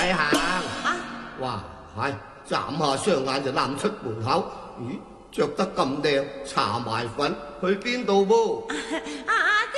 行。哇，係眨下雙眼就攬出門口。咦，着得咁靚，搽埋粉，去邊度噃？